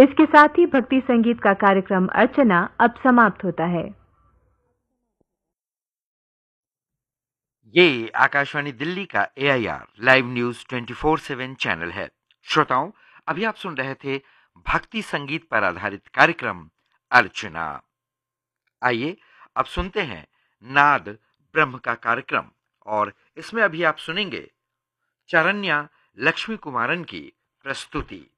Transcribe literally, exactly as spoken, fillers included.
इसके साथ ही भक्ति संगीत का कार्यक्रम अर्चना अब समाप्त होता है। ये आकाशवाणी दिल्ली का ए I R live news twenty four seven channel है। श्रोताओं, अभी आप सुन रहे थे भक्ति संगीत पर आधारित कार्यक्रम अर्चना। आइए अब सुनते हैं नाद ब्रह्म का कार्यक्रम, और इसमें अभी आप सुनेंगे चरन्या लक्ष्मी कुमारन की प्रस्तुति।